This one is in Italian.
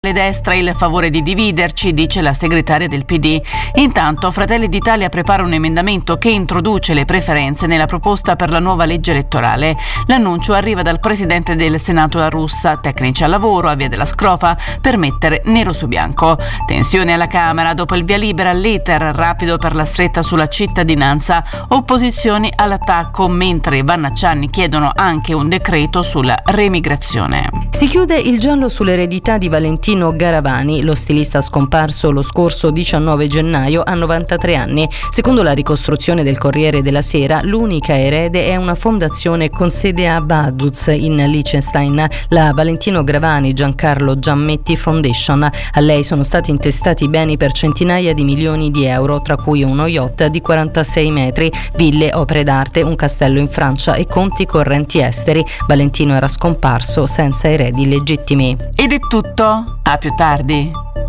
Le destra il favore di dividerci, dice la segretaria del PD. Intanto Fratelli d'Italia prepara un emendamento che introduce le preferenze nella proposta per la nuova legge elettorale. L'annuncio arriva dal presidente del Senato La Russa, tecnici al lavoro a via della Scrofa per mettere nero su bianco. Tensione alla Camera dopo il via libera all'iter rapido per la stretta sulla cittadinanza, opposizioni all'attacco, mentre Vannacciani chiedono anche un decreto sulla remigrazione. Si chiude il giallo sull'eredità di Valentino Garavani, lo stilista scomparso lo scorso 19 gennaio a 93 anni. Secondo la ricostruzione del Corriere della Sera, l'unica erede è una fondazione con sede a Vaduz in Liechtenstein, la Valentino Garavani Giancarlo Giammetti Foundation. A lei sono stati intestati beni per centinaia di milioni di euro, tra cui uno yacht di 46 metri, ville, opere d'arte, un castello in Francia e conti correnti esteri. Valentino era scomparso senza eredi legittimi. Ed è tutto. A più tardi.